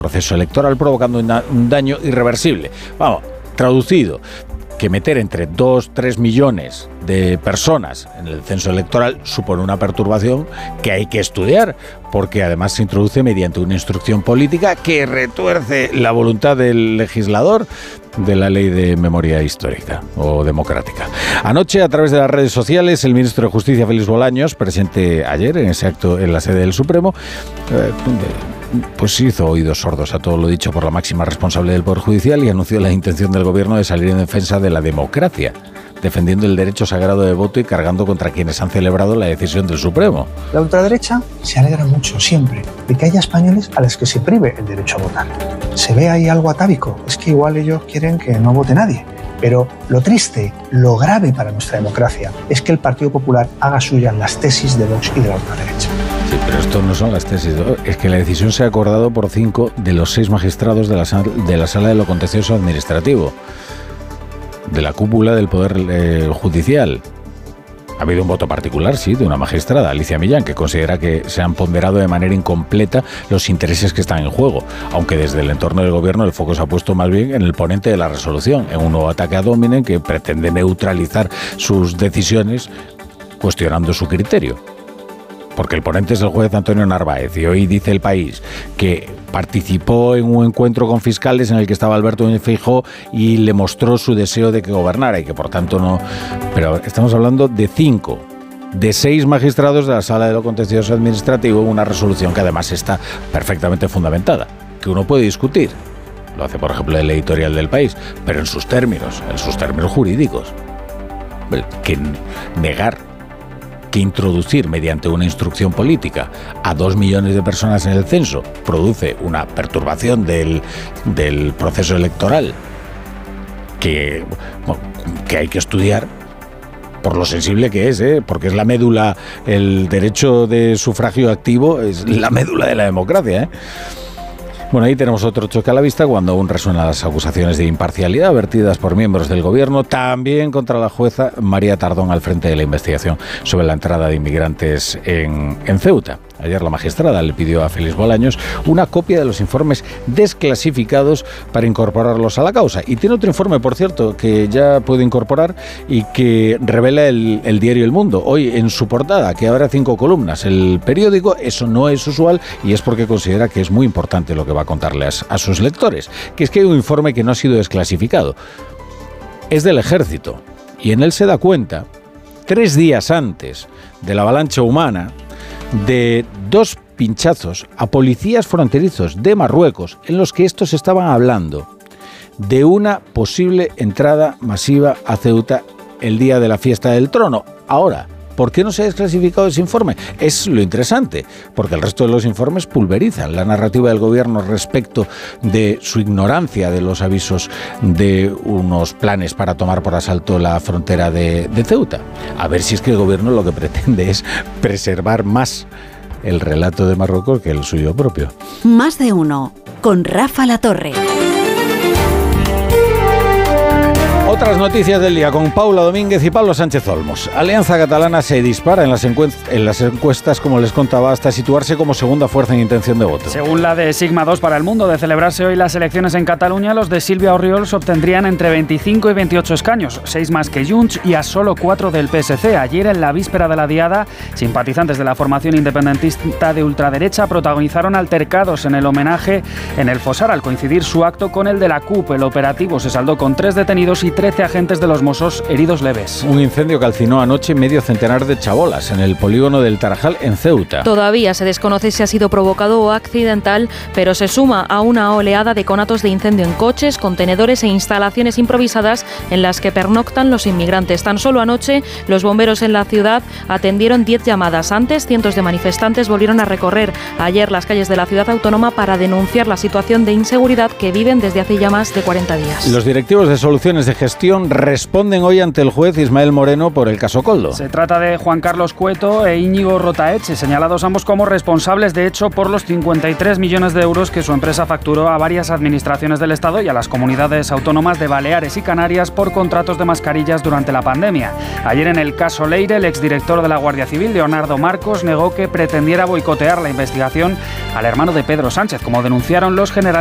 proceso electoral, provocando un daño irreversible. Vamos, traducido, que meter entre 2-3 millones de personas en el censo electoral supone una perturbación que hay que estudiar, porque además se introduce mediante una instrucción política que retuerce la voluntad del legislador de la ley de memoria histórica o democrática. Anoche, a través de las redes sociales, el ministro de Justicia, Félix Bolaños, presente ayer en ese acto en la sede del Supremo, pues hizo oídos sordos a todo lo dicho por la máxima responsable del Poder Judicial y anunció la intención del Gobierno de salir en defensa de la democracia, defendiendo el derecho sagrado de voto y cargando contra quienes han celebrado la decisión del Supremo. La ultraderecha se alegra mucho, siempre, de que haya españoles a los que se prive el derecho a votar. Se ve ahí algo atávico, es que igual ellos quieren que no vote nadie. Pero lo triste, lo grave para nuestra democracia, es que el Partido Popular haga suyas las tesis de Vox y de la ultraderecha. Sí, pero esto no son las tesis. Es que la decisión se ha acordado por 5 de los 6 magistrados de la Sala de lo Contencioso Administrativo, de la cúpula del Poder Judicial. Ha habido un voto particular, sí, de una magistrada, Alicia Millán, que considera que se han ponderado de manera incompleta los intereses que están en juego, aunque desde el entorno del Gobierno el foco se ha puesto más bien en el ponente de la resolución, en un nuevo ataque ad hominem que pretende neutralizar sus decisiones cuestionando su criterio. Porque el ponente es el juez Antonio Narváez y hoy dice El País que participó en un encuentro con fiscales en el que estaba Alberto Núñez Feijóo y le mostró su deseo de que gobernara y que por tanto no... Pero estamos hablando de 5 de 6 magistrados de la Sala de lo Contencioso Administrativo en una resolución que además está perfectamente fundamentada, que uno puede discutir. Lo hace, por ejemplo, el editorial del País, pero en sus términos jurídicos. Que negar que introducir mediante una instrucción política a 2 millones de personas en el censo produce una perturbación del proceso electoral que hay que estudiar por lo sensible que es, porque es la médula, el derecho de sufragio activo es la médula de la democracia, Bueno, ahí tenemos otro choque a la vista cuando aún resuenan las acusaciones de imparcialidad vertidas por miembros del Gobierno, también contra la jueza María Tardón al frente de la investigación sobre la entrada de inmigrantes en Ceuta. Ayer la magistrada le pidió a Félix Bolaños una copia de los informes desclasificados para incorporarlos a la causa. Y tiene otro informe, por cierto, que ya puede incorporar y que revela el diario El Mundo. Hoy en su portada, que habrá 5 columnas. El periódico, eso no es usual y es porque considera que es muy importante lo que va a contarle a sus lectores. Que es que hay un informe que no ha sido desclasificado. Es del Ejército y en él se da cuenta, 3 días antes de la avalancha humana, de 2 pinchazos a policías fronterizos de Marruecos en los que estos estaban hablando de una posible entrada masiva a Ceuta el día de la fiesta del trono. Ahora, ¿por qué no se ha desclasificado ese informe? Es lo interesante, porque el resto de los informes pulverizan la narrativa del Gobierno respecto de su ignorancia de los avisos de unos planes para tomar por asalto la frontera de Ceuta. A ver si es que el Gobierno lo que pretende es preservar más el relato de Marruecos que el suyo propio. Más de uno, con Rafa Latorre. Otras noticias del día con Paula Domínguez y Pablo Sánchez Olmos. Alianza Catalana se dispara en las encuestas, como les contaba, hasta situarse como segunda fuerza en intención de voto. Según la de Sigma 2 para El Mundo, de celebrarse hoy las elecciones en Cataluña, los de Sílvia Orriols obtendrían entre 25 y 28 escaños, 6 más que Junts y a solo 4 del PSC. Ayer, en la víspera de la diada, simpatizantes de la formación independentista de ultraderecha protagonizaron altercados en el homenaje en el Fossar, al coincidir su acto con el de la CUP. El operativo se saldó con 3 detenidos y 13 agentes de los Mossos heridos leves. Un incendio calcinó anoche medio centenar de chabolas en el polígono del Tarajal en Ceuta. Todavía se desconoce si ha sido provocado o accidental, pero se suma a una oleada de conatos de incendio en coches, contenedores e instalaciones improvisadas en las que pernoctan los inmigrantes. Tan solo anoche, los bomberos en la ciudad atendieron 10 llamadas. Antes, cientos de manifestantes volvieron a recorrer ayer las calles de la ciudad autónoma para denunciar la situación de inseguridad que viven desde hace ya más de 40 días. Los directivos de Soluciones de Gestión gestión responden hoy ante el juez Ismael Moreno por el caso Koldo. Se trata de Juan Carlos Cueto e Íñigo Rotaeche, señalados ambos como responsables, de hecho, por los 53 millones de euros que su empresa facturó a varias administraciones del Estado y a las comunidades autónomas de Baleares y Canarias por contratos de mascarillas durante la pandemia. Ayer, en el caso Leire, el exdirector de la Guardia Civil, Leonardo Marcos, negó que pretendiera boicotear la investigación al hermano de Pedro Sánchez, como denunciaron los generales